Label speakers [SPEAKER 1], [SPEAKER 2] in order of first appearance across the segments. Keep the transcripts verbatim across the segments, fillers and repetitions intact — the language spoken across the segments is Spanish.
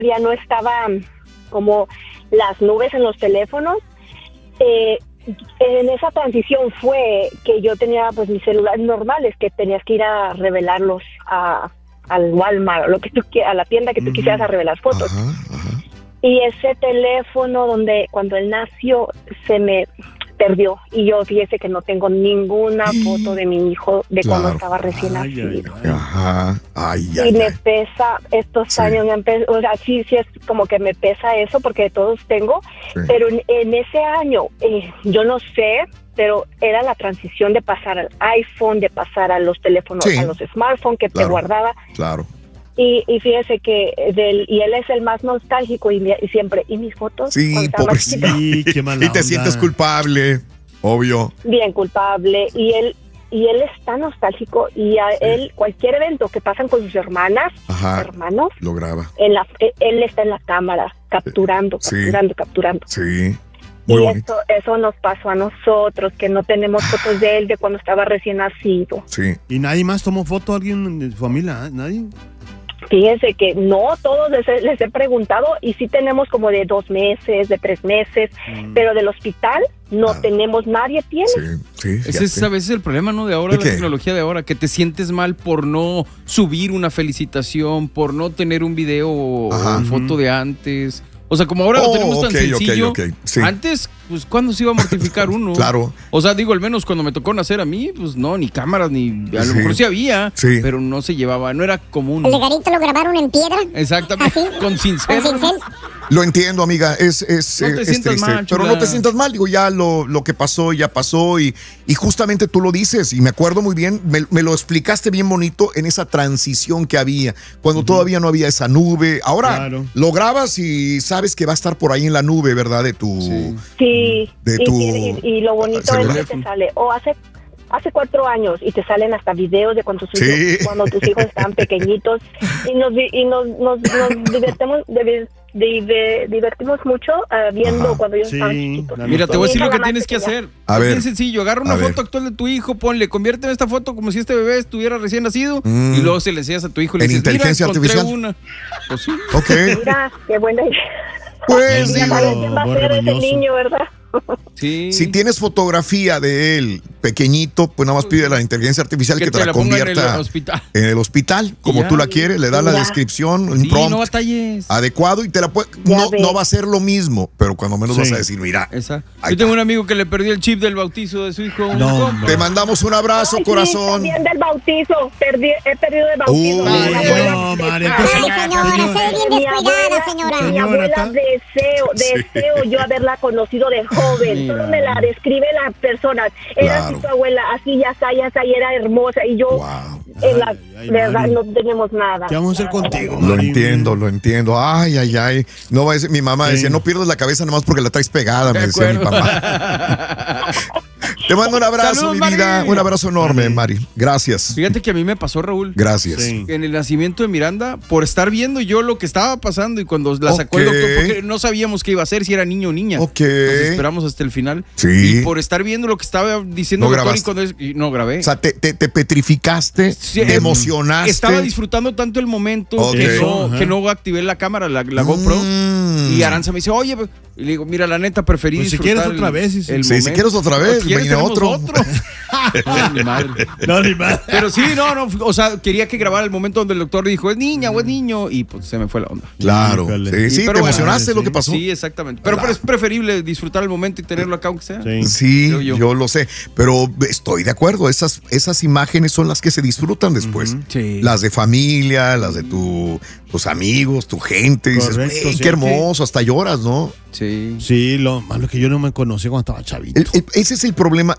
[SPEAKER 1] ya no estaba como las nubes en los teléfonos. Eh, en esa transición fue que yo tenía pues mis celulares normales, que tenías que ir a revelarlos a, al Walmart, lo que tú, a la tienda que tú uh-huh. quisieras a revelar fotos.
[SPEAKER 2] Ajá, ajá.
[SPEAKER 1] Y ese teléfono donde cuando él nació se me perdió, y yo fíjese que no tengo ninguna foto de mi hijo de claro. cuando estaba recién ay, nacido.
[SPEAKER 2] Ay, ay. Ajá. Ay,
[SPEAKER 1] y
[SPEAKER 2] ay,
[SPEAKER 1] me
[SPEAKER 2] ay.
[SPEAKER 1] pesa estos sí. años, me empe- o sea, sí, sí es como que me pesa eso porque todos tengo, sí. pero en, en ese año, eh, yo no sé, pero era la transición de pasar al iPhone, de pasar a los teléfonos, sí. a los smartphones que
[SPEAKER 2] claro.
[SPEAKER 1] te guardaba.
[SPEAKER 2] Claro.
[SPEAKER 1] Y, y fíjese que del, y él es el más nostálgico y, mi, y siempre, ¿y mis fotos?
[SPEAKER 2] Sí, pobrecito. Sí, qué mala Y te onda. Sientes culpable, obvio.
[SPEAKER 1] Bien culpable. Y él y él es tan nostálgico y a sí. él, cualquier evento que pasan con sus hermanas,
[SPEAKER 2] Ajá,
[SPEAKER 1] hermanos,
[SPEAKER 2] lo graba.
[SPEAKER 1] En la, él está en la cámara, capturando, sí. capturando, capturando.
[SPEAKER 2] Sí. Muy
[SPEAKER 1] y
[SPEAKER 2] bonito.
[SPEAKER 1] eso, eso nos pasó a nosotros, que no tenemos fotos de él de cuando estaba recién nacido.
[SPEAKER 2] Sí.
[SPEAKER 3] ¿Y nadie más tomó foto? ¿Alguien de su familia? ¿Eh? ¿Nadie?
[SPEAKER 1] Fíjense que no, todos les he, les he preguntado y sí tenemos como de dos meses, de tres meses, mm. pero del hospital no ah. tenemos, nadie tiene.
[SPEAKER 2] Sí, sí,
[SPEAKER 4] Ese es a veces el problema, ¿no? De ahora, ¿de la tecnología de ahora, que te sientes mal por no subir una felicitación, por no tener un video o uh-huh. foto de antes. O sea, como ahora oh, lo tenemos tan okay, sencillo, okay, okay. Sí. Antes, pues, ¿cuándo se iba a mortificar uno?
[SPEAKER 2] Claro.
[SPEAKER 4] O sea, digo, al menos cuando me tocó nacer a mí, pues no, ni cámaras, ni a lo sí. mejor sí había,
[SPEAKER 2] sí.
[SPEAKER 4] pero no se llevaba, no era común.
[SPEAKER 5] ¿El legarito lo grabaron en piedra?
[SPEAKER 4] Exactamente, ¿así? Con cincel.
[SPEAKER 5] ¿Con cincel?
[SPEAKER 2] Lo entiendo, amiga, es, es,
[SPEAKER 4] no te
[SPEAKER 2] es
[SPEAKER 4] sientas
[SPEAKER 2] triste,
[SPEAKER 4] mal,
[SPEAKER 2] pero no te sientas mal, digo, ya lo, lo que pasó, ya pasó y, y justamente tú lo dices y me acuerdo muy bien, me, me lo explicaste bien bonito en esa transición que había, cuando uh-huh. todavía no había esa nube, ahora
[SPEAKER 3] claro.
[SPEAKER 2] lo grabas y sabes que va a estar por ahí en la nube, ¿verdad? De tu...
[SPEAKER 1] Sí, sí.
[SPEAKER 2] De
[SPEAKER 1] y,
[SPEAKER 2] tu
[SPEAKER 1] y, y lo bonito es que te sale, o hace... Hace cuatro años y te salen hasta videos de cuando tus,
[SPEAKER 2] sí.
[SPEAKER 1] hijos, cuando tus hijos estaban pequeñitos y nos y nos, nos, nos divertimos de, de, de, divertimos mucho uh, viendo Ajá. cuando ellos
[SPEAKER 3] sí,
[SPEAKER 1] estaban chiquitos.
[SPEAKER 4] Mira, te voy a decir lo que tienes que hacer.
[SPEAKER 2] A
[SPEAKER 4] es
[SPEAKER 2] ver,
[SPEAKER 4] bien sencillo, agarra una foto ver. actual de tu hijo, ponle, convierte en esta foto como si este bebé estuviera recién nacido mm. y luego se le enseñas a tu hijo y le
[SPEAKER 2] ¿En
[SPEAKER 4] dices,
[SPEAKER 2] inteligencia
[SPEAKER 4] mira,
[SPEAKER 2] artificial?
[SPEAKER 4] Una. Pues sí.
[SPEAKER 2] Ok.
[SPEAKER 1] Mira, qué buena idea.
[SPEAKER 2] Pues
[SPEAKER 1] digo, ¿quién va a ser ese niño, verdad?
[SPEAKER 4] Sí.
[SPEAKER 2] Si tienes fotografía de él pequeñito, pues nada más pide a la inteligencia artificial que, que te, te la, la convierta
[SPEAKER 4] en el hospital,
[SPEAKER 2] en el hospital como ya, tú la quieres, le das la descripción, un
[SPEAKER 4] sí,
[SPEAKER 2] prompt
[SPEAKER 4] no batalles.
[SPEAKER 2] adecuado y te la puede, no, no va a ser lo mismo, pero cuando menos sí. vas a decir, mira.
[SPEAKER 4] Esa. Yo tengo un amigo que le perdió el chip del bautizo de su hijo.
[SPEAKER 2] No, no. Te mandamos un abrazo,
[SPEAKER 1] Ay,
[SPEAKER 2] corazón.
[SPEAKER 1] Sí, también del bautizo, Perdí, he perdido el bautizo.
[SPEAKER 2] Uh,
[SPEAKER 3] Ay, no, María.
[SPEAKER 5] Ay, señora, estoy bien descuidada, señora.
[SPEAKER 1] Mi abuela deseo, deseo yo haberla conocido de joven. Mira. Solo me la describe la persona. Era
[SPEAKER 2] claro.
[SPEAKER 1] así tu abuela, así ya está, ya está, y era hermosa. Y yo,
[SPEAKER 2] wow.
[SPEAKER 1] en la ay, ay, verdad, Mari. No tenemos nada.
[SPEAKER 3] ¿Qué vamos a hacer contigo,
[SPEAKER 2] Lo
[SPEAKER 3] Mari?
[SPEAKER 2] entiendo, lo entiendo. Ay, ay, ay. No va a decir, mi mamá sí. decía, no pierdas la cabeza nomás porque la traes pegada, me decía mi mamá. Te mando un abrazo, Saludos, mi Mari. vida. Un abrazo enorme, Mari. Gracias.
[SPEAKER 4] Fíjate que a mí me pasó, Raúl.
[SPEAKER 2] Gracias.
[SPEAKER 4] Sí. En el nacimiento de Miranda, por estar viendo yo lo que estaba pasando y cuando la sacó okay. el doctor, porque no sabíamos qué iba a hacer, si era niño o niña.
[SPEAKER 2] Ok.
[SPEAKER 4] Nos esperamos hasta el final.
[SPEAKER 2] Sí.
[SPEAKER 4] Y por estar viendo lo que estaba diciendo
[SPEAKER 2] no
[SPEAKER 4] el doctor
[SPEAKER 2] grabaste.
[SPEAKER 4] y cuando es, y no grabé.
[SPEAKER 2] O sea, te, te, te petrificaste, sí, te emocionaste.
[SPEAKER 4] Estaba disfrutando tanto el momento
[SPEAKER 2] okay.
[SPEAKER 4] que, no, que no activé la cámara, la, la GoPro. Mm. Y Aranza me dice, oye, y le digo, mira, la neta, preferí
[SPEAKER 3] pues
[SPEAKER 4] disfrutar
[SPEAKER 3] si quieres otra
[SPEAKER 4] el,
[SPEAKER 3] vez. Sí,
[SPEAKER 4] el
[SPEAKER 2] sí si quieres otra vez,
[SPEAKER 4] ¿quieres,
[SPEAKER 2] viene otro.
[SPEAKER 4] otro. No, ni madre.
[SPEAKER 3] No, ni madre.
[SPEAKER 4] Pero sí, no, no, o sea, quería que grabara el momento donde el doctor dijo, es niña o es niño, y pues se me fue la onda.
[SPEAKER 2] Claro. Sí, sí, te bueno, emocionaste sí. lo que pasó.
[SPEAKER 4] Sí, exactamente. Pero, pero es preferible disfrutar el momento y tenerlo acá, aunque sea.
[SPEAKER 2] Sí, sí yo. yo lo sé. Pero estoy de acuerdo, esas, esas imágenes son las que se disfrutan después. Uh-huh. Sí. Las de familia, las de tu, tus amigos, tu gente. Correcto, dices, hey, sí, qué hermoso, hasta lloras, ¿no?
[SPEAKER 4] Sí.
[SPEAKER 3] Sí, lo malo que yo no me conocí cuando estaba chavito.
[SPEAKER 2] El, el, ese es el problema.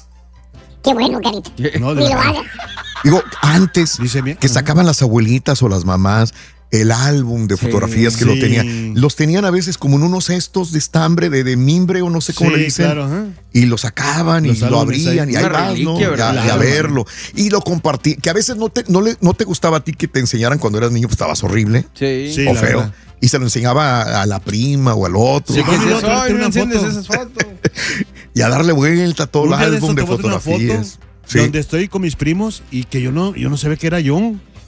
[SPEAKER 5] Qué bueno, carito.
[SPEAKER 3] No,
[SPEAKER 5] ni lo hagas.
[SPEAKER 2] Digo, antes que sacaban las abuelitas o las mamás el álbum de fotografías sí, que sí. lo tenían, los tenían a veces como en unos cestos de estambre, de, de mimbre o no sé cómo
[SPEAKER 3] sí,
[SPEAKER 2] le dicen, claro, ¿eh? Y lo sacaban los y lo abrían y ahí vas, ¿no? Y a, y a verlo. Y lo compartí, que a veces no te, no, le, no te gustaba a ti que te enseñaran cuando eras niño, pues estabas horrible
[SPEAKER 4] sí.
[SPEAKER 2] o feo. Verdad. Y se lo enseñaba a, a la prima o al otro.
[SPEAKER 4] Sí, ¿qué es eso? Ay, no enciendes esas fotos.
[SPEAKER 2] Y a darle vuelta a todo el álbum de, de fotografías.
[SPEAKER 3] Sí. Donde estoy con mis primos y que yo no, yo no sabía que era yo.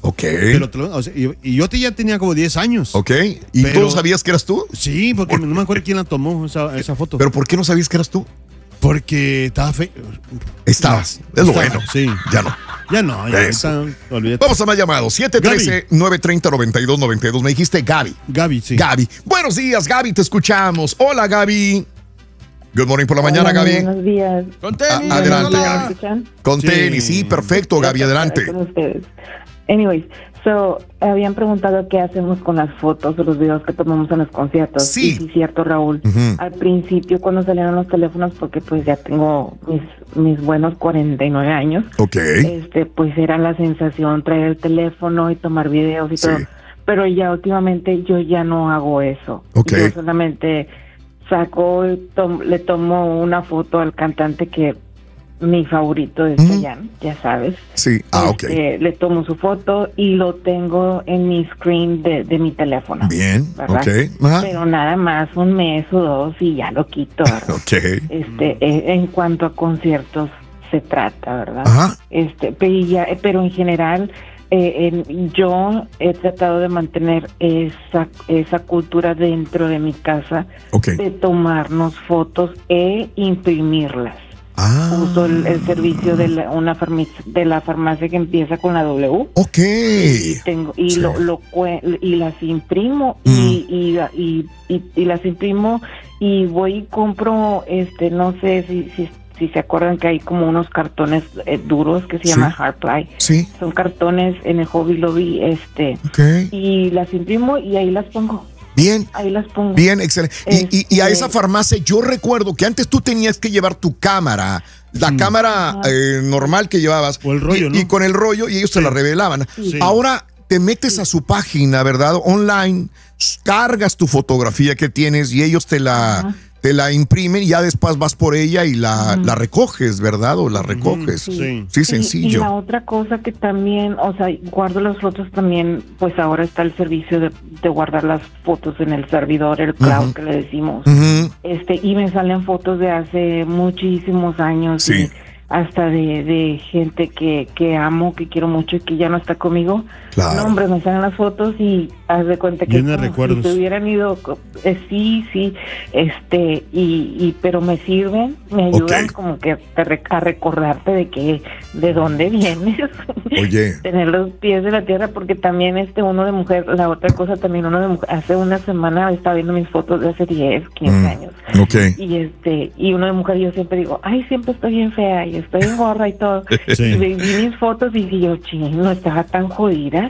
[SPEAKER 2] Ok.
[SPEAKER 3] Pero te lo- o sea, y, y yo te, ya tenía como diez años.
[SPEAKER 2] Ok. ¿Y
[SPEAKER 3] Pero-
[SPEAKER 2] tú no sabías que eras tú?
[SPEAKER 3] Sí, porque no me acuerdo quién la tomó, esa, esa foto.
[SPEAKER 2] ¿Pero por qué no sabías que eras tú?
[SPEAKER 3] Porque estaba feo.
[SPEAKER 2] Estabas. Es lo
[SPEAKER 3] Estaba,
[SPEAKER 2] bueno.
[SPEAKER 3] sí.
[SPEAKER 2] Ya no.
[SPEAKER 3] Ya no, ya
[SPEAKER 2] Eso.
[SPEAKER 3] ahorita, olvídate.
[SPEAKER 2] Vamos a más llamados. siete uno tres, nueve tres cero, nueve dos nueve dos. Me dijiste Gaby.
[SPEAKER 3] Gaby, sí.
[SPEAKER 2] Gaby. Buenos días, Gaby. Te escuchamos. Hola, Gaby. Good morning por la mañana,
[SPEAKER 6] Hola,
[SPEAKER 2] Gaby.
[SPEAKER 6] muy buenos días.
[SPEAKER 4] Con tenis.
[SPEAKER 2] A- adelante,
[SPEAKER 4] hola.
[SPEAKER 2] Gaby.
[SPEAKER 6] ¿Me escuchan?
[SPEAKER 2] Con
[SPEAKER 3] Sí.
[SPEAKER 2] tenis. Sí, perfecto, Gaby. Adelante.
[SPEAKER 6] Con ustedes. Anyways, so, habían preguntado qué hacemos con las fotos o los videos que tomamos en los conciertos.
[SPEAKER 2] Sí.
[SPEAKER 6] Y sí, cierto, Raúl.
[SPEAKER 2] Ujú.
[SPEAKER 6] Al principio, cuando salieron los teléfonos, porque pues ya tengo mis, mis buenos cuarenta y nueve años,
[SPEAKER 2] Ok.
[SPEAKER 6] este, pues era la sensación traer el teléfono y tomar videos y
[SPEAKER 2] Sí.
[SPEAKER 6] todo. Pero ya últimamente yo ya no hago eso.
[SPEAKER 2] Ok.
[SPEAKER 6] Yo solamente saco, y tom- le tomo una foto al cantante que mi favorito es
[SPEAKER 2] Ujú.
[SPEAKER 6] Chayanne, ya sabes.
[SPEAKER 2] Sí. Ah, ok.
[SPEAKER 6] Este, le tomo su foto y lo tengo en mi screen de, de mi teléfono.
[SPEAKER 2] Bien.
[SPEAKER 6] ¿verdad?
[SPEAKER 2] Ok. Ajá.
[SPEAKER 6] Pero nada más un mes o dos y ya lo quito, ¿verdad?
[SPEAKER 2] Ok.
[SPEAKER 6] Este, eh, en cuanto a conciertos se trata, ¿verdad?
[SPEAKER 2] Ajá.
[SPEAKER 6] Este, pero, ya, eh, pero en general eh, en- yo he tratado de mantener esa esa cultura dentro de mi casa
[SPEAKER 2] Ok.
[SPEAKER 6] de tomarnos fotos e imprimirlas.
[SPEAKER 2] Ah.
[SPEAKER 6] Uso el, el servicio de la, una farmacia, de la farmacia que empieza con la W.
[SPEAKER 2] Ok.
[SPEAKER 6] Y tengo y
[SPEAKER 2] Sí.
[SPEAKER 6] lo, lo cue- y las imprimo
[SPEAKER 2] Mm.
[SPEAKER 6] y, y, y, y, y las imprimo y voy y compro, este, no sé si si, si se acuerdan que hay como unos cartones eh, duros que se
[SPEAKER 2] Sí.
[SPEAKER 6] llaman Hardply.
[SPEAKER 2] Sí.
[SPEAKER 6] Son cartones en el Hobby Lobby, este,
[SPEAKER 2] Ok.
[SPEAKER 6] y las imprimo y ahí las pongo.
[SPEAKER 2] Bien.
[SPEAKER 6] Ahí las pongo.
[SPEAKER 2] Bien, excelente. Y, y- y a
[SPEAKER 6] Este-
[SPEAKER 2] esa farmacia yo recuerdo que antes tú tenías que llevar tu cámara, la
[SPEAKER 3] Mm.
[SPEAKER 2] cámara
[SPEAKER 6] Ajá.
[SPEAKER 2] eh, normal que llevabas.
[SPEAKER 3] O el rollo,
[SPEAKER 2] y,
[SPEAKER 3] ¿no?
[SPEAKER 2] y con el rollo y ellos te la revelaban.
[SPEAKER 6] Sí.
[SPEAKER 2] Ahora te metes a su página, ¿verdad? Online, s- cargas tu fotografía que tienes y ellos te la,
[SPEAKER 6] Ajá.
[SPEAKER 2] te la imprimen y ya después vas por ella y la,
[SPEAKER 6] Ujú.
[SPEAKER 2] la recoges, ¿verdad? O la recoges.
[SPEAKER 3] Sí.
[SPEAKER 2] Sí,
[SPEAKER 6] Y-
[SPEAKER 2] sencillo.
[SPEAKER 6] Y, la otra cosa que también, o sea, guardo las fotos también, pues ahora está el servicio de, de guardar las fotos en el servidor, el cloud
[SPEAKER 2] Ujú.
[SPEAKER 6] que le decimos.
[SPEAKER 2] Ujú.
[SPEAKER 6] Este, y me salen fotos de hace muchísimos años.
[SPEAKER 2] Sí.
[SPEAKER 6] Y hasta de, de gente que, que amo, que quiero mucho y que ya no está conmigo.
[SPEAKER 2] Claro.
[SPEAKER 6] No, hombre, me salen las fotos y haz de cuenta que
[SPEAKER 3] Llena de
[SPEAKER 6] como
[SPEAKER 3] recuerdos.
[SPEAKER 6] si se hubieran ido, eh, sí, sí, este, y, y pero me sirven, me ayudan
[SPEAKER 2] Ok.
[SPEAKER 6] como que a, re- a recordarte de que, de dónde vienes.
[SPEAKER 2] Oye.
[SPEAKER 6] Tener los pies de la tierra, porque también este uno de mujer, la otra cosa también uno de mujer, hace una semana estaba viendo mis fotos de hace diez, quince
[SPEAKER 2] Mm.
[SPEAKER 6] años.
[SPEAKER 2] Ok.
[SPEAKER 6] Y este, y uno de mujer yo siempre digo, ay, siempre estoy bien fea y estoy bien gorda y todo.
[SPEAKER 3] Sí.
[SPEAKER 6] Y vi vi mis fotos y dije yo, ching, no estaba tan jodida.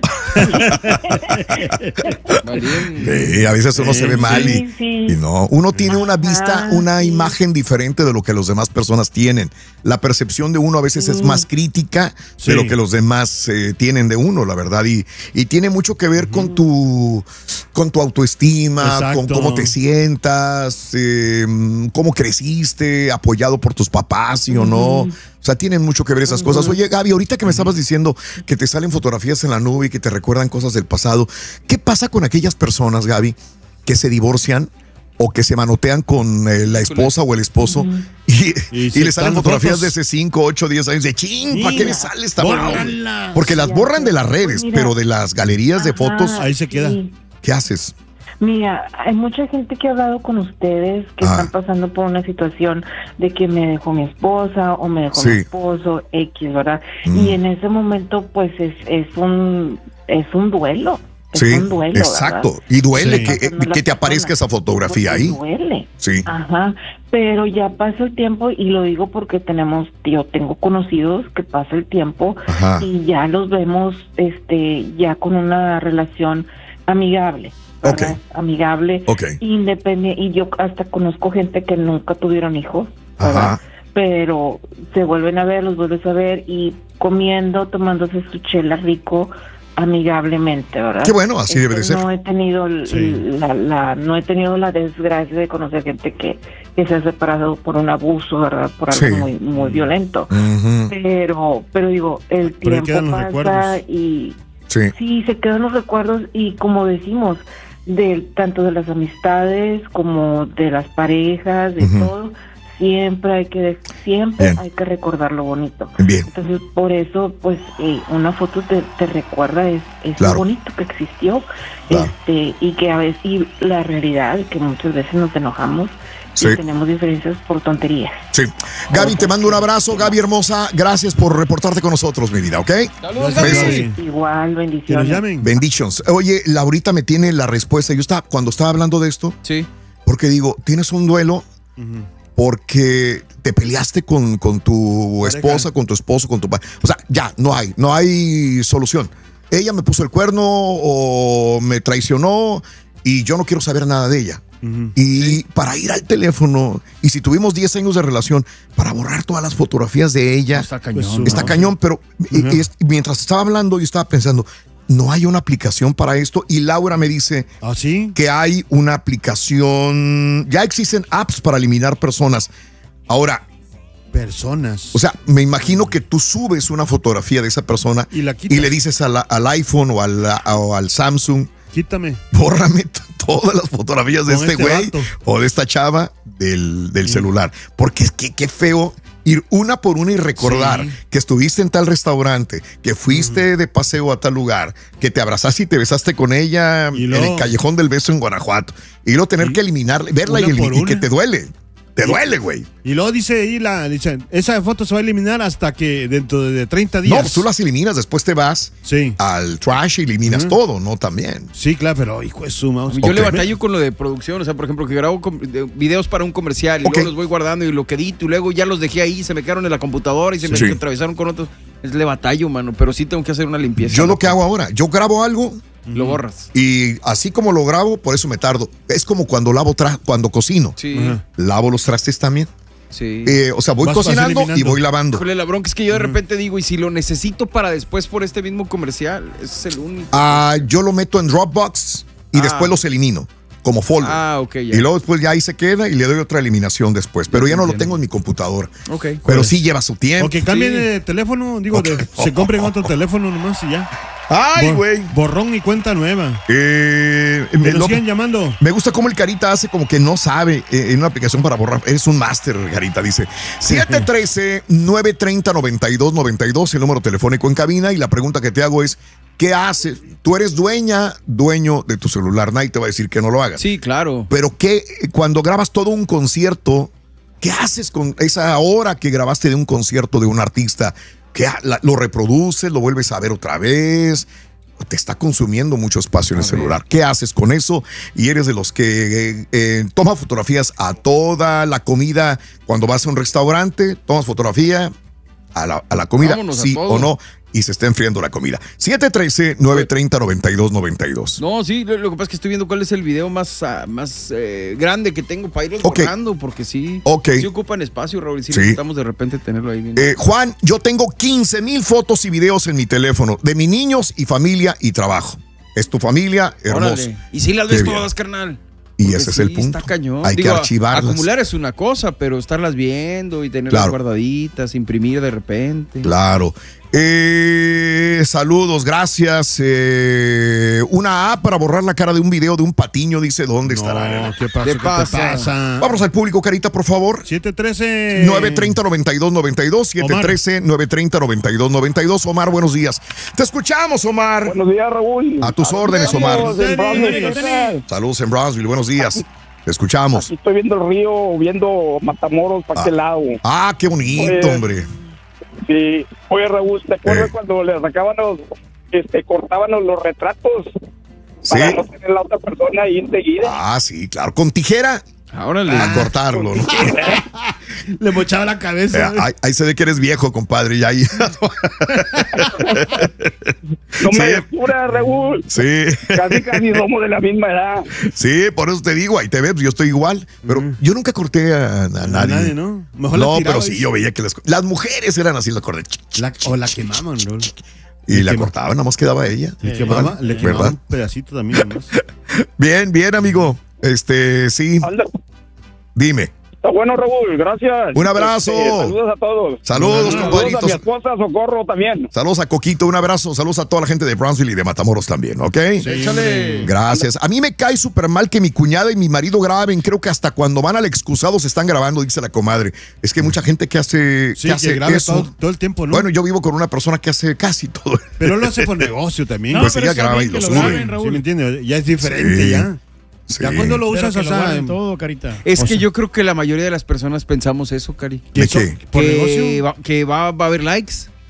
[SPEAKER 4] Valiente.
[SPEAKER 2] Sí, a veces uno se ve mal y,
[SPEAKER 6] Sí, sí.
[SPEAKER 2] y no. Uno tiene una vista,
[SPEAKER 6] Ajá,
[SPEAKER 2] una
[SPEAKER 6] sí.
[SPEAKER 2] imagen diferente de lo que las demás personas tienen. La percepción de uno a veces es más crítica
[SPEAKER 3] Sí.
[SPEAKER 2] de lo que los demás eh, tienen de uno, la verdad. Y, y tiene mucho que ver con tu, con tu autoestima,
[SPEAKER 3] Exacto.
[SPEAKER 2] con cómo te sientas, eh, cómo creciste, apoyado por tus papás, sí o no. O sea, tienen mucho que ver esas cosas. Oye, Gaby, ahorita que me estabas diciendo que te salen fotografías en la nube y que te recuerdan cosas del pasado, ¿qué pasa con aquellas personas, Gaby, que se divorcian o que se manotean con eh, la esposa o el esposo y,
[SPEAKER 3] Y
[SPEAKER 2] y
[SPEAKER 3] se
[SPEAKER 2] le salen
[SPEAKER 3] están
[SPEAKER 2] fotografías
[SPEAKER 3] fotos.
[SPEAKER 2] de hace cinco, ocho, diez años de ching? ¿Para qué le sale esta
[SPEAKER 3] Bórrala.
[SPEAKER 2] Porque las
[SPEAKER 6] Ya
[SPEAKER 2] borran
[SPEAKER 6] sé.
[SPEAKER 2] de las redes,
[SPEAKER 6] Mira.
[SPEAKER 2] pero de las galerías de
[SPEAKER 6] Ajá,
[SPEAKER 2] fotos,
[SPEAKER 3] Ahí se queda.
[SPEAKER 6] sí.
[SPEAKER 2] ¿qué haces?
[SPEAKER 6] Mira, hay mucha gente que ha hablado con ustedes que
[SPEAKER 2] Ah.
[SPEAKER 6] están pasando por una situación de que me dejó mi esposa o me dejó
[SPEAKER 2] Sí.
[SPEAKER 6] mi esposo, X, ¿verdad?
[SPEAKER 2] Mm.
[SPEAKER 6] Y en ese momento, pues, es, es un es un duelo. Es
[SPEAKER 2] Sí,
[SPEAKER 6] un duelo,
[SPEAKER 2] exacto.
[SPEAKER 6] ¿verdad?
[SPEAKER 2] Y duele
[SPEAKER 3] Sí.
[SPEAKER 2] que,
[SPEAKER 6] Pasando la
[SPEAKER 2] que te aparezca
[SPEAKER 6] persona.
[SPEAKER 2] esa fotografía
[SPEAKER 6] Porque
[SPEAKER 2] ahí.
[SPEAKER 6] Duele.
[SPEAKER 2] Sí.
[SPEAKER 6] Ajá, pero ya pasa el tiempo y lo digo porque tenemos, yo tengo conocidos que pasa el tiempo
[SPEAKER 2] Ajá.
[SPEAKER 6] y ya los vemos, este, ya con una relación amigable, ¿verdad?
[SPEAKER 2] Ok.
[SPEAKER 6] Amigable,
[SPEAKER 2] Ok.
[SPEAKER 6] independiente, y yo hasta conozco gente que nunca tuvieron hijos, ¿verdad?
[SPEAKER 2] Ajá.
[SPEAKER 6] Pero se vuelven a ver, los vuelves a ver y comiendo, tomándose su chela rico, amigablemente, ¿verdad?
[SPEAKER 2] Qué bueno, así debe de
[SPEAKER 6] Este,
[SPEAKER 2] ser.
[SPEAKER 6] No he tenido l-
[SPEAKER 3] Sí.
[SPEAKER 6] la, la no he tenido la desgracia de conocer gente que, que se ha separado por un abuso, ¿verdad? Por algo
[SPEAKER 2] Sí.
[SPEAKER 6] muy muy violento.
[SPEAKER 2] Ujú.
[SPEAKER 6] Pero pero digo, el
[SPEAKER 3] Pero ahí
[SPEAKER 6] tiempo
[SPEAKER 3] quedan los
[SPEAKER 6] pasa
[SPEAKER 3] recuerdos.
[SPEAKER 6] y
[SPEAKER 2] Sí.
[SPEAKER 6] sí se quedan los recuerdos y como decimos, de tanto de las amistades como de las parejas, de
[SPEAKER 2] Ujú.
[SPEAKER 6] todo, siempre hay que siempre
[SPEAKER 2] Bien.
[SPEAKER 6] hay que recordar lo bonito.
[SPEAKER 2] Bien.
[SPEAKER 6] Entonces, por eso, pues, eh, una foto te, te recuerda es, es
[SPEAKER 2] Claro.
[SPEAKER 6] lo bonito que existió,
[SPEAKER 2] Claro.
[SPEAKER 6] este, y que a veces, y la realidad, que muchas veces nos enojamos
[SPEAKER 2] Sí.
[SPEAKER 6] y tenemos diferencias por tonterías.
[SPEAKER 2] Sí. Gaby, te mando un abrazo. Gaby hermosa, gracias por reportarte con nosotros, mi vida, ¿ok?
[SPEAKER 4] Saludos,
[SPEAKER 3] Gracias,
[SPEAKER 4] Gaby.
[SPEAKER 3] Gaby.
[SPEAKER 6] Igual,
[SPEAKER 3] Que nos
[SPEAKER 6] bendiciones.
[SPEAKER 3] llamen.
[SPEAKER 2] Benditions. Oye, Laurita me tiene la respuesta. Yo estaba, cuando estaba hablando de esto,
[SPEAKER 4] Sí.
[SPEAKER 2] porque digo, tienes un duelo
[SPEAKER 3] Ujú.
[SPEAKER 2] porque te peleaste con, con tu
[SPEAKER 3] Pareja.
[SPEAKER 2] esposa, con tu esposo, con tu padre. O sea, ya, no hay, no hay solución. Ella me puso el cuerno o me traicionó y yo no quiero saber nada de ella.
[SPEAKER 3] Ujú.
[SPEAKER 2] Y para ir al teléfono, y si tuvimos diez años de relación, para borrar todas las fotografías de ella,
[SPEAKER 4] Está cañón.
[SPEAKER 3] Pues, su-
[SPEAKER 2] está
[SPEAKER 3] no.
[SPEAKER 2] cañón, pero y-
[SPEAKER 3] Ajá.
[SPEAKER 2] y es- mientras estaba hablando, yo estaba pensando, no hay una aplicación para esto. Y Laura me dice
[SPEAKER 3] ¿Ah, sí?
[SPEAKER 2] que hay una aplicación, ya existen apps para eliminar personas. Ahora,
[SPEAKER 3] Personas.
[SPEAKER 2] o sea, me imagino que tú subes una fotografía de esa persona
[SPEAKER 3] Y la quitas.
[SPEAKER 2] y le dices a la- al iPhone o al, o al Samsung,
[SPEAKER 3] Quítame.
[SPEAKER 2] bórrame t- todas las fotografías de
[SPEAKER 3] Con
[SPEAKER 2] este
[SPEAKER 3] este
[SPEAKER 2] güey
[SPEAKER 3] vato.
[SPEAKER 2] o de esta chava del, del celular. Porque es que qué feo ir una por una y recordar
[SPEAKER 3] Sí.
[SPEAKER 2] que estuviste en tal restaurante, que fuiste de paseo a tal lugar, que te abrazaste y te besaste con ella
[SPEAKER 3] Y
[SPEAKER 2] en
[SPEAKER 3] luego-
[SPEAKER 2] el callejón del beso en Guanajuato. Y luego tener
[SPEAKER 3] Y-
[SPEAKER 2] que eliminarla, verla y,
[SPEAKER 3] una
[SPEAKER 2] elimi-
[SPEAKER 3] por
[SPEAKER 2] y que
[SPEAKER 3] una.
[SPEAKER 2] te duele. Te duele, güey.
[SPEAKER 3] Y luego dice ahí la, dice, esa foto se va a eliminar hasta que dentro de treinta días.
[SPEAKER 2] No, pues tú las eliminas, después te vas
[SPEAKER 3] Sí.
[SPEAKER 2] al trash y eliminas
[SPEAKER 3] Ujú.
[SPEAKER 2] todo, ¿no? También.
[SPEAKER 3] Sí, claro, pero hijo de su mouse.
[SPEAKER 4] Yo le
[SPEAKER 2] Ok.
[SPEAKER 4] batallo con lo de producción, o sea, por ejemplo, que grabo com- de- videos para un comercial y
[SPEAKER 2] Ok.
[SPEAKER 4] luego los voy guardando y lo que edito y luego ya los dejé ahí, se me quedaron en la computadora y se me
[SPEAKER 2] Sí.
[SPEAKER 4] atravesaron con otros. Es le batallo, mano, pero sí tengo que hacer una limpieza.
[SPEAKER 2] Yo lo
[SPEAKER 4] ¿no?
[SPEAKER 2] que hago ahora, yo grabo algo
[SPEAKER 4] Lo borras.
[SPEAKER 2] y así como lo grabo, por eso me tardo. Es como cuando lavo tra cuando cocino.
[SPEAKER 4] Sí,
[SPEAKER 3] Ajá.
[SPEAKER 2] Lavo los trastes también.
[SPEAKER 4] sí.
[SPEAKER 2] Eh, o sea, voy
[SPEAKER 3] Vas- vas
[SPEAKER 2] cocinando y
[SPEAKER 3] eliminando.
[SPEAKER 2] voy lavando.
[SPEAKER 4] Híjole, la bronca es que yo de repente digo, y si lo necesito para después por este mismo comercial, ese es el único.
[SPEAKER 2] Ah, yo lo meto en Dropbox y
[SPEAKER 4] Ah.
[SPEAKER 2] después los elimino como folder.
[SPEAKER 4] Ah, ok, ya.
[SPEAKER 2] Y luego después ya ahí se queda y le doy otra eliminación después. Pero ya no lo tengo en mi computadora.
[SPEAKER 4] Ok.
[SPEAKER 2] Pero sí lleva su tiempo.
[SPEAKER 3] O que cambien
[SPEAKER 4] Sí.
[SPEAKER 3] de teléfono, digo,
[SPEAKER 2] Ok.
[SPEAKER 3] de- se compren otro teléfono nomás y ya.
[SPEAKER 2] Ay,
[SPEAKER 3] Bor-
[SPEAKER 2] güey.
[SPEAKER 3] Borrón y cuenta nueva.
[SPEAKER 2] Eh,
[SPEAKER 3] Que
[SPEAKER 2] me,
[SPEAKER 3] nos
[SPEAKER 2] lo-
[SPEAKER 3] sigan llamando.
[SPEAKER 2] me gusta cómo el Carita hace como que no sabe eh, en una aplicación para borrar. Eres un máster, Carita, dice. siete uno tres, nueve tres cero, nueve dos nueve dos, el número telefónico en cabina. Y la pregunta que te hago es, ¿qué haces? Tú eres dueña, dueño de tu celular. Nadie te va a decir que no lo hagas.
[SPEAKER 4] Sí, claro.
[SPEAKER 2] Pero ¿qué, cuando grabas todo un concierto, qué haces con esa hora que grabaste de un concierto de un artista? ¿Qué ha- la- ¿Lo reproduces? ¿Lo vuelves a ver otra vez? Te está consumiendo mucho espacio en el
[SPEAKER 4] A ver.
[SPEAKER 2] celular. ¿Qué haces con eso? Y eres de los que eh, eh, toma fotografías a toda la comida. Cuando vas a un restaurante, tomas fotografía a la, a la comida,
[SPEAKER 4] Vámonos a
[SPEAKER 2] sí
[SPEAKER 4] todo.
[SPEAKER 2] o no, y se está enfriando la comida. siete uno tres, nueve tres cero, nueve dos nueve dos.
[SPEAKER 4] No, sí, lo, lo que pasa es que estoy viendo cuál es el video más, ah, más eh, grande que tengo para irlos
[SPEAKER 2] Ok.
[SPEAKER 4] borrando, porque sí,
[SPEAKER 2] Ok.
[SPEAKER 4] sí ocupan espacio, Raúl, y sí,
[SPEAKER 2] Sí.
[SPEAKER 4] necesitamos de repente tenerlo ahí bien.
[SPEAKER 2] Eh, Juan, yo tengo quince mil fotos y videos en mi teléfono de mis niños y familia y trabajo. Es tu familia, hermoso.
[SPEAKER 4] Órale. Y sí las
[SPEAKER 2] Qué
[SPEAKER 4] ves
[SPEAKER 2] bien.
[SPEAKER 4] todas, carnal.
[SPEAKER 2] Y
[SPEAKER 4] Porque
[SPEAKER 2] ese es el
[SPEAKER 4] sí,
[SPEAKER 2] punto.
[SPEAKER 4] Está cañón.
[SPEAKER 2] Hay
[SPEAKER 4] Digo,
[SPEAKER 2] que archivarlas.
[SPEAKER 4] Acumular es una cosa, pero estarlas viendo y tenerlas
[SPEAKER 2] Claro.
[SPEAKER 4] guardaditas, imprimir de repente.
[SPEAKER 2] Claro. Eh, saludos, gracias. Eh, una app para borrar la cara de un video de un patiño, dice, ¿dónde estará?
[SPEAKER 3] No, ¿qué pasa?
[SPEAKER 4] ¿Qué
[SPEAKER 3] ¿Qué,
[SPEAKER 4] pasa?
[SPEAKER 3] te pasa?
[SPEAKER 2] Vamos al público, Carita, por favor.
[SPEAKER 3] siete uno tres.
[SPEAKER 2] nueve tres cero, nueve dos nueve dos, siete uno tres, nueve tres cero, nueve dos nueve dos. Omar, buenos días. Te escuchamos, Omar.
[SPEAKER 7] Buenos días, Raúl.
[SPEAKER 2] A tus órdenes, Omar.
[SPEAKER 7] Saludos en Brownsville, ¿qué tal?
[SPEAKER 2] Saludos en Brownsville, buenos días. Te escuchamos.
[SPEAKER 7] Aquí estoy viendo el río, viendo Matamoros para
[SPEAKER 2] Ah.
[SPEAKER 7] aquel lado.
[SPEAKER 2] Ah, qué bonito,
[SPEAKER 7] Oye.
[SPEAKER 2] hombre.
[SPEAKER 7] Sí. Oye, Raúl, ¿te acuerdas
[SPEAKER 2] Eh.
[SPEAKER 7] cuando le sacaban los, este, cortaban los, los retratos
[SPEAKER 2] Sí.
[SPEAKER 7] para no tener la otra persona ahí enseguida?
[SPEAKER 2] Ah, sí, claro. Con tijera
[SPEAKER 4] Órale.
[SPEAKER 2] a cortarlo, ¿no?
[SPEAKER 3] Le mochaba la cabeza.
[SPEAKER 2] Eh, ahí, ahí se ve que eres viejo, compadre. Ya ahí.
[SPEAKER 7] No me
[SPEAKER 2] Sí.
[SPEAKER 7] descubras, Raúl.
[SPEAKER 2] Sí.
[SPEAKER 7] Casi, casi somos de la misma edad.
[SPEAKER 2] Sí, por eso te digo, ahí te ves, yo estoy igual. Pero yo nunca corté a, a nadie.
[SPEAKER 3] A nadie, ¿no? Mejor la
[SPEAKER 2] no,
[SPEAKER 3] tiraba
[SPEAKER 2] pero
[SPEAKER 3] y-
[SPEAKER 2] sí, yo veía que las, las mujeres eran así, las corté.
[SPEAKER 3] La- o la quemaban, ¿no?
[SPEAKER 2] Y la
[SPEAKER 3] quema-
[SPEAKER 2] cortaban, nada más quedaba ella.
[SPEAKER 3] Le quemaba, le quemaba
[SPEAKER 2] ¿Verdad?
[SPEAKER 3] un pedacito también nomás.
[SPEAKER 2] Bien, bien, amigo. Este, sí,
[SPEAKER 7] Anda,
[SPEAKER 2] dime.
[SPEAKER 7] Está bueno, Raúl, gracias.
[SPEAKER 2] Un abrazo.
[SPEAKER 7] Este, saludos a todos.
[SPEAKER 2] Saludos, compadritos.
[SPEAKER 7] Saludos a mi esposa Socorro también.
[SPEAKER 2] Saludos a Coquito, un abrazo. Saludos a toda la gente de Brownsville y de Matamoros también, ¿ok?
[SPEAKER 4] Sí. Échale.
[SPEAKER 2] Gracias. A mí me cae súper mal que mi cuñada y mi marido graben. Creo que hasta cuando van al excusado se están grabando, dice la comadre. Es que hay mucha gente que hace,
[SPEAKER 3] sí,
[SPEAKER 2] que hace
[SPEAKER 3] que graba
[SPEAKER 2] eso.
[SPEAKER 3] Todo, todo el tiempo, ¿no?
[SPEAKER 2] Bueno, yo vivo con una persona que hace casi todo.
[SPEAKER 3] Pero lo hace por negocio también.
[SPEAKER 2] No, pues ella graba y lo sube.
[SPEAKER 3] ¿Sí me entiendes? Ya es diferente,
[SPEAKER 2] sí.
[SPEAKER 3] ya.
[SPEAKER 2] Sí.
[SPEAKER 3] Ya cuando lo usas, o sea,
[SPEAKER 8] en todo, Carita.
[SPEAKER 4] Es
[SPEAKER 3] o
[SPEAKER 4] que
[SPEAKER 3] sea,
[SPEAKER 4] yo creo que la mayoría de las personas pensamos eso, Cari.
[SPEAKER 2] ¿De qué?
[SPEAKER 3] ¿Por
[SPEAKER 4] que
[SPEAKER 3] negocio?
[SPEAKER 4] Va, que va, va a haber likes.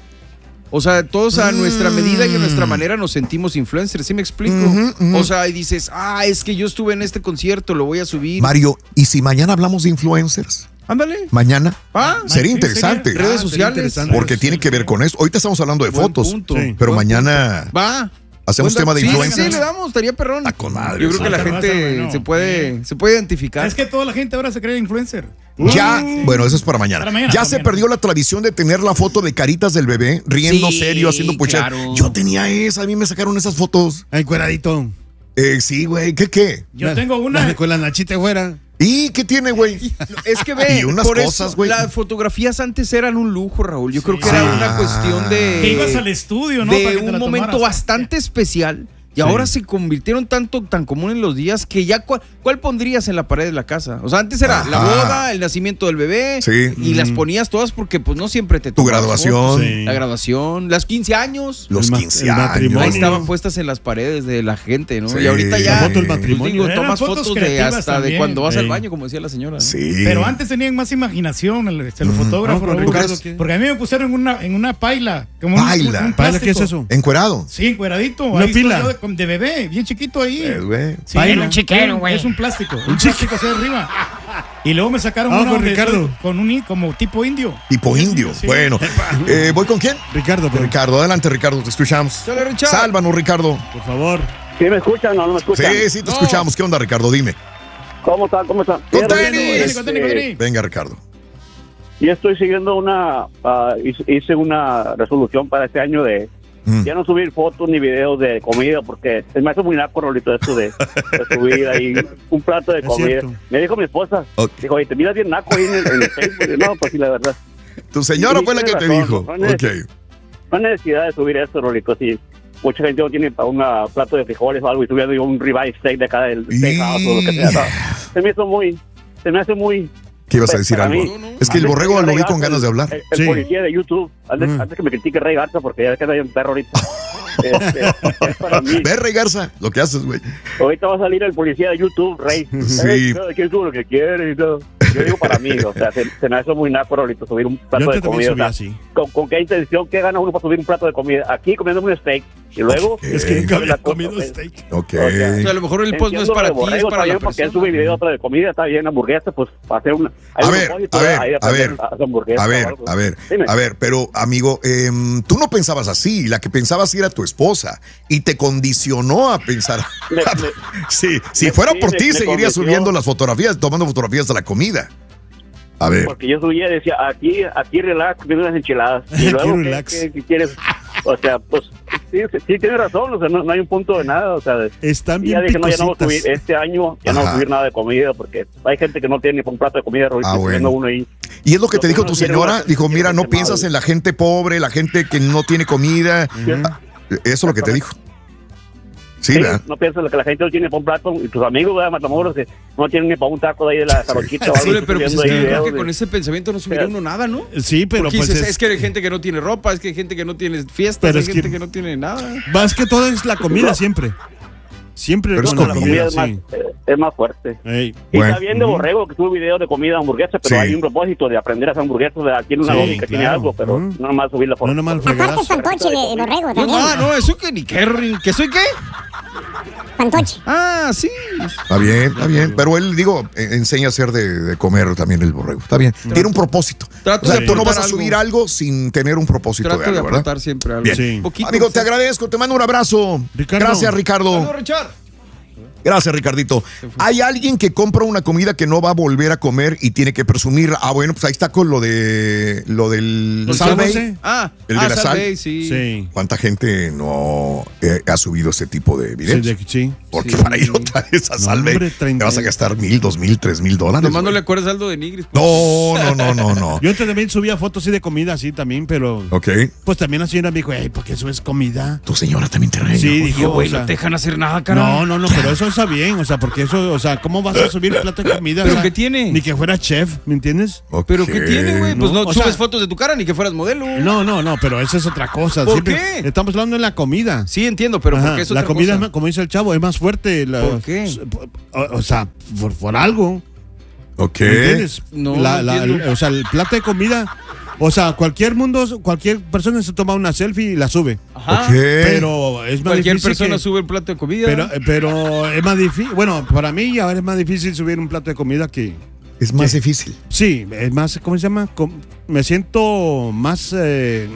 [SPEAKER 4] O sea, todos a mm. nuestra medida y a nuestra manera nos sentimos influencers, ¿sí me explico? Uh-huh, uh-huh. O sea, y dices, ah, es que yo estuve en este concierto, lo voy a subir.
[SPEAKER 2] Mario, ¿y si mañana hablamos de influencers?
[SPEAKER 4] Ándale.
[SPEAKER 2] Mañana.
[SPEAKER 4] Ah,
[SPEAKER 2] sería
[SPEAKER 4] sí,
[SPEAKER 2] interesante.
[SPEAKER 4] Sería. Redes sociales.
[SPEAKER 2] Porque tiene que ver con eso. Ahorita estamos hablando de
[SPEAKER 4] Buen
[SPEAKER 2] fotos.
[SPEAKER 4] Punto. Sí.
[SPEAKER 2] Pero
[SPEAKER 4] Buen
[SPEAKER 2] mañana.
[SPEAKER 4] Punto. Va.
[SPEAKER 2] Hacemos tema de
[SPEAKER 4] sí,
[SPEAKER 2] influencers.
[SPEAKER 4] Sí, le damos, estaría perrón.
[SPEAKER 2] Ah, con madre.
[SPEAKER 4] Yo creo que la
[SPEAKER 8] sí.
[SPEAKER 4] gente
[SPEAKER 8] No.
[SPEAKER 4] se puede, se puede identificar.
[SPEAKER 8] Es que toda la gente ahora se cree influencer.
[SPEAKER 2] Ya,
[SPEAKER 8] Sí.
[SPEAKER 2] bueno, eso es para mañana.
[SPEAKER 8] Para mañana,
[SPEAKER 2] ya
[SPEAKER 8] para
[SPEAKER 2] se
[SPEAKER 8] mañana.
[SPEAKER 2] perdió la tradición de tener la foto de caritas del bebé, riendo
[SPEAKER 4] Sí,
[SPEAKER 2] serio, haciendo puchar.
[SPEAKER 4] claro.
[SPEAKER 2] Yo tenía esa, a mí me sacaron esas fotos.
[SPEAKER 3] Ay, cueradito.
[SPEAKER 2] Eh, sí, güey, ¿qué qué?
[SPEAKER 8] Yo
[SPEAKER 3] La-
[SPEAKER 8] tengo una.
[SPEAKER 3] la- Con la nachita fuera.
[SPEAKER 2] ¿Y qué tiene, güey?
[SPEAKER 4] Es que ve,
[SPEAKER 2] Y unas
[SPEAKER 4] por
[SPEAKER 2] cosas,
[SPEAKER 4] eso
[SPEAKER 2] güey.
[SPEAKER 4] las fotografías antes eran un lujo, Raúl. Yo creo que
[SPEAKER 2] Sí.
[SPEAKER 4] era una cuestión de
[SPEAKER 8] Que ibas al estudio, ¿no?
[SPEAKER 4] de
[SPEAKER 8] Para que te
[SPEAKER 4] un
[SPEAKER 8] la
[SPEAKER 4] momento
[SPEAKER 8] tomaras.
[SPEAKER 4] bastante especial. Y
[SPEAKER 3] Sí.
[SPEAKER 4] ahora se convirtieron tanto tan común en los días que ya cuál, ¿cuál pondrías en la pared de la casa? O sea, antes era
[SPEAKER 2] Ajá.
[SPEAKER 4] la boda, el nacimiento del bebé
[SPEAKER 2] Sí.
[SPEAKER 4] y
[SPEAKER 3] Mm.
[SPEAKER 4] las ponías todas porque pues no siempre te
[SPEAKER 2] Tu
[SPEAKER 4] tomabas
[SPEAKER 2] graduación.
[SPEAKER 4] fotos.
[SPEAKER 3] Sí.
[SPEAKER 4] La graduación, las quince años.
[SPEAKER 2] Los
[SPEAKER 3] El ma-
[SPEAKER 2] quince
[SPEAKER 3] el
[SPEAKER 2] años.
[SPEAKER 3] matrimonio.
[SPEAKER 4] Ahí estaban puestas en las paredes de la gente, ¿no?
[SPEAKER 2] Sí.
[SPEAKER 4] Y ahorita ya
[SPEAKER 2] La foto del
[SPEAKER 4] pues,
[SPEAKER 3] matrimonio.
[SPEAKER 4] digo,
[SPEAKER 8] Eran
[SPEAKER 4] tomas
[SPEAKER 8] fotos
[SPEAKER 4] fotos de
[SPEAKER 8] creativas
[SPEAKER 4] hasta de
[SPEAKER 8] también.
[SPEAKER 4] cuando vas al
[SPEAKER 3] Ey.
[SPEAKER 4] baño, como decía la señora, ¿no?
[SPEAKER 2] Sí.
[SPEAKER 8] Pero antes tenían más imaginación el, el
[SPEAKER 2] Mm.
[SPEAKER 8] fotógrafo.
[SPEAKER 3] No, pero
[SPEAKER 8] Raúl.
[SPEAKER 3] Ricardo, ¿qué?
[SPEAKER 8] Porque a mí me pusieron en una, en una paila. Como un-
[SPEAKER 2] Paila.
[SPEAKER 8] Un, un
[SPEAKER 3] ¿Para qué es
[SPEAKER 8] plástico.
[SPEAKER 3] eso?
[SPEAKER 2] ¿Encuerado?
[SPEAKER 8] Sí, encueradito.
[SPEAKER 3] Una
[SPEAKER 8] Ahí estoy
[SPEAKER 3] pila.
[SPEAKER 8] yo de, de bebé, bien chiquito ahí.
[SPEAKER 2] Eh, güey.
[SPEAKER 8] Sí,
[SPEAKER 3] Paila.
[SPEAKER 8] un chiquero, güey. Es un plástico. Un plástico hacia arriba. Y luego me sacaron
[SPEAKER 3] Ah,
[SPEAKER 8] una
[SPEAKER 3] con
[SPEAKER 8] donde
[SPEAKER 3] Ricardo.
[SPEAKER 8] soy con un i- como tipo indio.
[SPEAKER 2] Tipo indio.
[SPEAKER 8] Sí.
[SPEAKER 2] Bueno. Eh, ¿Voy con quién?
[SPEAKER 3] Ricardo, por,
[SPEAKER 2] Ricardo, adelante, Ricardo, te escuchamos.
[SPEAKER 4] Dale, Richard.
[SPEAKER 2] Sálvanos, Ricardo.
[SPEAKER 3] por favor.
[SPEAKER 7] ¿Sí me escuchan o no me
[SPEAKER 2] Sí,
[SPEAKER 7] escuchan?
[SPEAKER 2] sí, te
[SPEAKER 4] No.
[SPEAKER 2] escuchamos. ¿Qué onda, Ricardo? Dime.
[SPEAKER 7] ¿Cómo están? ¿Cómo están?
[SPEAKER 2] Con
[SPEAKER 7] Mira,
[SPEAKER 2] tenis.
[SPEAKER 7] este,
[SPEAKER 8] Con tenis, con tenis.
[SPEAKER 2] Venga, Ricardo.
[SPEAKER 7] Yo estoy siguiendo una, ah, hice- hice una resolución para este año de
[SPEAKER 2] Mm.
[SPEAKER 7] ya no subir fotos ni videos de comida porque se me hace muy naco, Rolito, esto de, de subir ahí un plato de
[SPEAKER 3] Es
[SPEAKER 7] comida.
[SPEAKER 3] cierto.
[SPEAKER 7] Me dijo mi esposa,
[SPEAKER 2] Ok.
[SPEAKER 7] dijo, oye, te miras bien naco ahí en el, en el Facebook. Y no, pues sí, la verdad.
[SPEAKER 2] Tu señora
[SPEAKER 7] Sí,
[SPEAKER 2] fue la que
[SPEAKER 7] tienes
[SPEAKER 2] te
[SPEAKER 7] razón,
[SPEAKER 2] dijo.
[SPEAKER 7] no, no,
[SPEAKER 2] Ok.
[SPEAKER 7] No hay necesidad de subir esto, Rolito, si mucha gente no tiene para un plato de frijoles o algo y subiendo yo un ribeye steak de acá del steakhouse o lo que sea. No. Se me hizo muy, se me hace muy...
[SPEAKER 2] ¿Qué ibas a
[SPEAKER 7] pues,
[SPEAKER 2] decir
[SPEAKER 7] para
[SPEAKER 2] algo?
[SPEAKER 7] mí,
[SPEAKER 4] No, no.
[SPEAKER 2] Es que el
[SPEAKER 7] antes
[SPEAKER 2] borrego
[SPEAKER 7] que
[SPEAKER 2] lo
[SPEAKER 7] Ray
[SPEAKER 2] vi con
[SPEAKER 7] Garza,
[SPEAKER 2] ganas de hablar.
[SPEAKER 7] El, el
[SPEAKER 3] Sí.
[SPEAKER 7] policía de YouTube, antes,
[SPEAKER 2] Mm.
[SPEAKER 7] antes que me critique Ray Garza, porque ya queda un perro ahorita. Este, es para mí.
[SPEAKER 2] Ve, Rey Garza, lo que haces, güey.
[SPEAKER 7] Ahorita va a salir el policía de YouTube, Rey.
[SPEAKER 2] Sí.
[SPEAKER 7] Eh, cada quien sube lo que quiere y todo. Yo digo para mí, o sea, se, se me hace muy naco ahorita subir un plato
[SPEAKER 3] Yo
[SPEAKER 7] de
[SPEAKER 3] te también
[SPEAKER 7] comida.
[SPEAKER 3] subí
[SPEAKER 7] o sea,
[SPEAKER 3] así.
[SPEAKER 7] ¿con, ¿Con qué intención? ¿Qué gana uno para subir un plato de comida? Aquí comiendo un steak y luego...
[SPEAKER 3] Es que nunca había
[SPEAKER 7] la cosa,
[SPEAKER 3] comido
[SPEAKER 7] pues,
[SPEAKER 3] steak.
[SPEAKER 2] Ok.
[SPEAKER 7] O sea,
[SPEAKER 4] O sea, a lo mejor el post no es
[SPEAKER 7] entiendo
[SPEAKER 4] para
[SPEAKER 7] lo de
[SPEAKER 4] ti, es
[SPEAKER 7] Borrego,
[SPEAKER 4] para
[SPEAKER 7] está
[SPEAKER 4] la
[SPEAKER 7] bien, porque él
[SPEAKER 4] persona.
[SPEAKER 7] sube video otra de comida, está bien, hamburguesa, pues para hacer una... hay
[SPEAKER 2] A
[SPEAKER 7] un
[SPEAKER 2] ver,
[SPEAKER 7] propósito
[SPEAKER 2] a ver,
[SPEAKER 7] ahí de
[SPEAKER 2] a
[SPEAKER 7] aprender
[SPEAKER 2] ver,
[SPEAKER 7] hacer hamburguesa
[SPEAKER 2] A
[SPEAKER 7] o
[SPEAKER 2] ver,
[SPEAKER 7] algo.
[SPEAKER 2] a ver,
[SPEAKER 7] Dime.
[SPEAKER 2] a ver, pero amigo, em, tú no pensabas así, la que pensabas sí era tu esposa y te condicionó a pensar.
[SPEAKER 7] Me- me-
[SPEAKER 2] sí, si
[SPEAKER 7] me-
[SPEAKER 2] fuera
[SPEAKER 7] sí,
[SPEAKER 2] por
[SPEAKER 7] me-
[SPEAKER 2] ti,
[SPEAKER 7] me
[SPEAKER 2] seguirías
[SPEAKER 7] convenció.
[SPEAKER 2] subiendo las fotografías, tomando fotografías de la comida. A ver,
[SPEAKER 7] Porque yo subía y decía, aquí, aquí relax, comiendo unas enchiladas. Y
[SPEAKER 3] Aquí
[SPEAKER 7] luego, ¿qué,
[SPEAKER 3] relax.
[SPEAKER 7] qué- qué quieres? O sea, pues, sí, sí, sí tienes razón, o sea, no, no hay un punto de nada, o sea, de-
[SPEAKER 3] Están
[SPEAKER 7] y ya
[SPEAKER 3] bien
[SPEAKER 7] dije, no, ya no voy a
[SPEAKER 3] picositas.
[SPEAKER 7] subir, este año ya no voy a
[SPEAKER 2] Ajá.
[SPEAKER 7] subir nada de comida, porque hay gente que no tiene ni para un plato de comida, Rolito,
[SPEAKER 2] Ah,
[SPEAKER 7] y
[SPEAKER 2] bueno.
[SPEAKER 7] subiendo uno ahí.
[SPEAKER 2] y es lo que
[SPEAKER 7] Lo
[SPEAKER 2] te
[SPEAKER 7] que
[SPEAKER 2] dijo
[SPEAKER 7] uno
[SPEAKER 2] tu
[SPEAKER 7] quiere
[SPEAKER 2] señora,
[SPEAKER 7] hacer,
[SPEAKER 2] dijo,
[SPEAKER 7] quiere
[SPEAKER 2] mira, no
[SPEAKER 7] hacer
[SPEAKER 2] piensas
[SPEAKER 7] mal.
[SPEAKER 2] en la gente pobre, la gente que no tiene comida. Ah, Eso es lo que te dijo. Sí,
[SPEAKER 7] Sí,
[SPEAKER 2] ¿verdad?
[SPEAKER 7] no piensas que la gente no tiene para un plato, y tus amigos, ¿verdad, Matamoros, que no tienen ni para un taco de ahí de la jarochita o algo.
[SPEAKER 4] Híjole, pero pues es
[SPEAKER 7] subiendo
[SPEAKER 4] que
[SPEAKER 7] ahí
[SPEAKER 4] yo creo
[SPEAKER 7] videos
[SPEAKER 4] que
[SPEAKER 7] de-
[SPEAKER 4] con ese pensamiento no subiría uno nada, ¿no?
[SPEAKER 3] Sí, pero
[SPEAKER 4] Porque
[SPEAKER 3] pues
[SPEAKER 4] dices,
[SPEAKER 3] es,
[SPEAKER 4] es que hay gente que no tiene ropa, es que hay gente que no tiene fiestas,
[SPEAKER 3] Pero
[SPEAKER 4] hay
[SPEAKER 3] es que-
[SPEAKER 4] gente que no tiene nada.
[SPEAKER 3] más que todo es la comida siempre. Siempre
[SPEAKER 2] Pero es
[SPEAKER 3] con la
[SPEAKER 2] comida.
[SPEAKER 7] La
[SPEAKER 3] comida,
[SPEAKER 7] comida es,
[SPEAKER 3] sí.
[SPEAKER 7] más, eh, es más fuerte.
[SPEAKER 3] Ey.
[SPEAKER 7] Y
[SPEAKER 2] Bueno.
[SPEAKER 7] está bien de Borrego que sube videos de comida hamburguesa, pero
[SPEAKER 2] Sí.
[SPEAKER 7] hay un propósito de aprender a hacer hamburguesas. O sea, tiene una
[SPEAKER 3] Sí,
[SPEAKER 7] lógica, tiene
[SPEAKER 3] claro.
[SPEAKER 7] algo, pero
[SPEAKER 3] Ujú.
[SPEAKER 7] no nomás subir la foto.
[SPEAKER 3] No nomás
[SPEAKER 5] Aparte
[SPEAKER 3] fregadas.
[SPEAKER 5] fantoche de, de borrego
[SPEAKER 4] No,
[SPEAKER 5] también.
[SPEAKER 4] no, no, eso que ni qué, ¿que soy qué?
[SPEAKER 5] Fantoche.
[SPEAKER 4] Ah, sí.
[SPEAKER 2] Está bien, está bien. Pero él, digo, eh, enseña a hacer de, de comer también el borrego. Está bien. Tiene un propósito.
[SPEAKER 4] Trato
[SPEAKER 2] O sea,
[SPEAKER 4] de
[SPEAKER 2] tú no vas a
[SPEAKER 4] aportar
[SPEAKER 2] subir
[SPEAKER 4] algo.
[SPEAKER 2] algo sin tener un propósito
[SPEAKER 4] Trato
[SPEAKER 2] de
[SPEAKER 4] de
[SPEAKER 2] algo, ¿verdad?
[SPEAKER 4] aportar siempre algo.
[SPEAKER 2] Bien.
[SPEAKER 3] Sí.
[SPEAKER 4] Poquito,
[SPEAKER 2] Amigo,
[SPEAKER 4] sí.
[SPEAKER 2] te agradezco, te mando un abrazo.
[SPEAKER 3] Ricardo.
[SPEAKER 2] Gracias, Ricardo.
[SPEAKER 4] Saludos, Richard.
[SPEAKER 2] Gracias, Ricardito. Hay alguien que compra una comida que no va a volver a comer y tiene que presumir. Ah, bueno, pues ahí está con lo de lo del
[SPEAKER 4] Salve. Ah,
[SPEAKER 2] el de
[SPEAKER 4] ah,
[SPEAKER 2] la
[SPEAKER 4] Salve,
[SPEAKER 2] sal.
[SPEAKER 4] sí.
[SPEAKER 3] Sí.
[SPEAKER 2] ¿Cuánta gente no eh, ha subido ese tipo de videos?
[SPEAKER 3] Sí, de- sí.
[SPEAKER 2] Porque
[SPEAKER 4] Sí.
[SPEAKER 2] para ir otra vez a
[SPEAKER 3] No,
[SPEAKER 2] Salve
[SPEAKER 3] hombre,
[SPEAKER 2] te
[SPEAKER 3] treinta.
[SPEAKER 2] vas a gastar mil, dos mil, tres mil dólares.
[SPEAKER 4] Nomás no
[SPEAKER 2] güey.
[SPEAKER 4] le acuerdas algo de Nigris.
[SPEAKER 2] No, no, no, no, no.
[SPEAKER 3] Yo antes también subía fotos así de comida, así también, pero
[SPEAKER 2] Ok.
[SPEAKER 3] pues también la señora me dijo, ay, ¿por qué subes comida?
[SPEAKER 2] Tu señora también te regañó.
[SPEAKER 3] Sí,
[SPEAKER 2] güey.
[SPEAKER 3] dijo,
[SPEAKER 4] güey,
[SPEAKER 3] o sea,
[SPEAKER 4] no te dejan hacer nada, cara.
[SPEAKER 3] no, no, no, pero eso está bien, o sea, porque eso, o sea, ¿cómo vas a subir el plato de comida?
[SPEAKER 4] ¿Pero
[SPEAKER 3] O sea,
[SPEAKER 4] qué tiene?
[SPEAKER 3] Ni que fuera chef, ¿me entiendes?
[SPEAKER 2] Ok.
[SPEAKER 4] ¿Pero qué tiene, güey? Pues
[SPEAKER 3] No,
[SPEAKER 4] no,
[SPEAKER 3] o
[SPEAKER 4] subes
[SPEAKER 3] sea-
[SPEAKER 4] fotos de tu cara ni que fueras modelo.
[SPEAKER 3] No, no, no, pero eso es otra cosa.
[SPEAKER 4] ¿Por
[SPEAKER 3] Siempre
[SPEAKER 4] qué?
[SPEAKER 3] Estamos hablando de la comida.
[SPEAKER 4] Sí, entiendo, pero
[SPEAKER 3] Ajá,
[SPEAKER 4] ¿por qué es
[SPEAKER 3] la
[SPEAKER 4] otra
[SPEAKER 3] comida,
[SPEAKER 4] cosa?
[SPEAKER 3] es más- como dice el chavo, es más fuerte. la-
[SPEAKER 4] ¿Por qué?
[SPEAKER 3] O, o sea, por, por algo.
[SPEAKER 2] Ok.
[SPEAKER 3] ¿Me entiendes?
[SPEAKER 4] No,
[SPEAKER 3] La-
[SPEAKER 4] no
[SPEAKER 3] la-
[SPEAKER 4] entiendo.
[SPEAKER 3] o sea, el plato de comida, o sea, cualquier mundo, cualquier persona se toma una selfie y la sube.
[SPEAKER 4] Ajá.
[SPEAKER 2] Ok.
[SPEAKER 3] Pero es más
[SPEAKER 4] Cualquier
[SPEAKER 3] difícil
[SPEAKER 4] persona
[SPEAKER 3] que-
[SPEAKER 4] sube el plato de comida.
[SPEAKER 3] Pero, pero es más difícil, bueno, para mí ahora es más difícil subir un plato de comida que...
[SPEAKER 2] Es más difícil.
[SPEAKER 3] Sí, es más, ¿cómo se llama? Com- Me siento más... eh,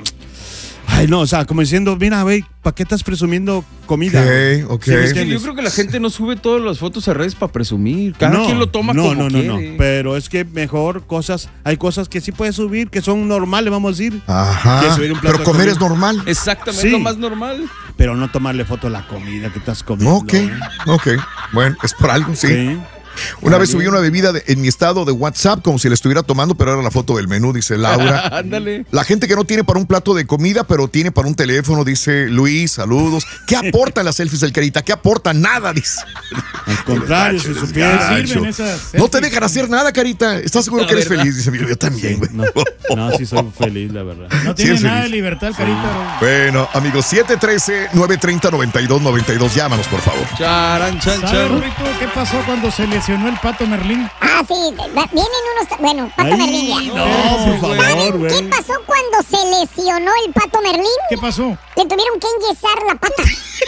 [SPEAKER 3] ay, no, o sea, como diciendo, mira, güey, ¿para qué estás presumiendo comida?
[SPEAKER 2] Ok, ok.
[SPEAKER 3] Sí, me
[SPEAKER 4] Es que yo
[SPEAKER 3] entiendes?
[SPEAKER 4] creo que la gente no sube todas las fotos a redes para presumir. Cada quien lo toma
[SPEAKER 3] no,
[SPEAKER 4] como
[SPEAKER 3] no, no,
[SPEAKER 4] quiere.
[SPEAKER 3] no, pero es que mejor cosas, hay cosas que sí puedes subir, que son normales, vamos a decir,
[SPEAKER 2] Ajá.
[SPEAKER 3] Que subir un plato
[SPEAKER 2] Pero
[SPEAKER 3] de
[SPEAKER 2] comer
[SPEAKER 3] comida.
[SPEAKER 2] es normal.
[SPEAKER 4] Exactamente,
[SPEAKER 3] Sí.
[SPEAKER 4] lo más normal.
[SPEAKER 3] pero no tomarle foto a la comida que estás comiendo.
[SPEAKER 2] Ok,
[SPEAKER 3] ¿eh?
[SPEAKER 2] ok. Bueno, es por algo, sí.
[SPEAKER 3] Sí.
[SPEAKER 2] Una vez subí una bebida de- en mi estado de WhatsApp como si la estuviera tomando, pero era la foto del menú, dice Laura.
[SPEAKER 4] Ándale.
[SPEAKER 2] La gente que no tiene para un plato de comida, pero tiene para un teléfono, dice Luis, saludos. ¿Qué aportan las selfies del Carita? ¿Qué aportan? Nada, dice.
[SPEAKER 3] Al contrario, si
[SPEAKER 2] Gacho,
[SPEAKER 3] supieras.
[SPEAKER 2] gacho.
[SPEAKER 8] sirven esas
[SPEAKER 2] No te
[SPEAKER 8] selfies.
[SPEAKER 2] dejan hacer nada, Carita. ¿Estás seguro
[SPEAKER 4] La
[SPEAKER 2] que eres
[SPEAKER 4] verdad.
[SPEAKER 2] feliz? Dice, mira, yo también, güey.
[SPEAKER 3] No, no, sí soy feliz, la verdad.
[SPEAKER 8] No
[SPEAKER 2] Sí,
[SPEAKER 8] tiene
[SPEAKER 2] es
[SPEAKER 8] nada
[SPEAKER 2] feliz.
[SPEAKER 8] de libertad, carita.
[SPEAKER 2] Bueno, amigos, siete uno tres, nueve tres cero, nueve dos nueve dos. Llámanos, por favor.
[SPEAKER 4] Charan, chan,
[SPEAKER 8] ¿Sabes,
[SPEAKER 4] chan.
[SPEAKER 8] Rorrito, qué pasó cuando se lesionó el Pato Merlín?
[SPEAKER 5] Ah, sí, va- vienen unos... Bueno, Pato
[SPEAKER 3] Ay,
[SPEAKER 5] Merlín ya.
[SPEAKER 3] no, por favor, güey.
[SPEAKER 5] ¿Qué pasó cuando se lesionó el Pato Merlín?
[SPEAKER 8] ¿Qué pasó?
[SPEAKER 5] Le tuvieron que enyesar la pata.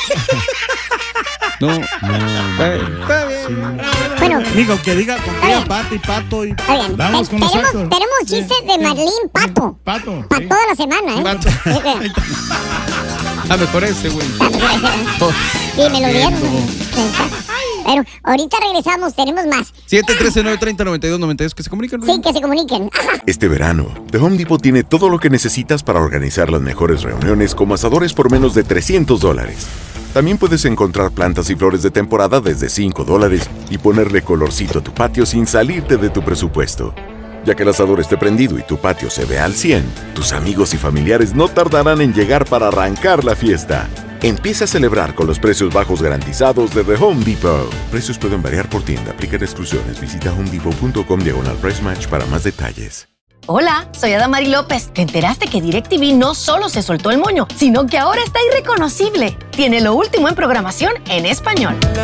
[SPEAKER 4] No.
[SPEAKER 3] No,
[SPEAKER 4] Está bien, está bien.
[SPEAKER 5] Bueno,
[SPEAKER 3] Digo, que diga con qué pato y pato y...
[SPEAKER 5] está bien.
[SPEAKER 8] Vamos
[SPEAKER 5] Te-
[SPEAKER 8] con los
[SPEAKER 5] tenemos,
[SPEAKER 8] actos.
[SPEAKER 5] tenemos chistes de Merlín Pato.
[SPEAKER 8] Pato.
[SPEAKER 5] Para
[SPEAKER 8] sí.
[SPEAKER 5] toda la semana, ¿eh?
[SPEAKER 4] Pato. Ah, mejor ese, güey.
[SPEAKER 5] Sí, me lo dieron. Pero ahorita regresamos, tenemos más.
[SPEAKER 4] siete uno tres, nueve tres cero, nueve dos nueve dos. Que se comunican, güey.
[SPEAKER 5] Sí, que se comuniquen.
[SPEAKER 9] Este verano, The Home Depot tiene todo lo que necesitas para organizar las mejores reuniones como asadores por menos de trescientos dólares. También puedes encontrar plantas y flores de temporada desde cinco dólares y ponerle colorcito a tu patio sin salirte de tu presupuesto. Ya que el asador esté prendido y tu patio se ve al cien, tus amigos y familiares no tardarán en llegar para arrancar la fiesta. Empieza a celebrar con los precios bajos garantizados de The Home Depot. Precios pueden variar por tienda. Aplican exclusiones. Visita homedepot punto com diagonal price match para más detalles.
[SPEAKER 10] Hola, soy Adamari López. ¿Te enteraste que DirecTV no solo se soltó el moño, sino que ahora está irreconocible? Tiene lo último en programación en español.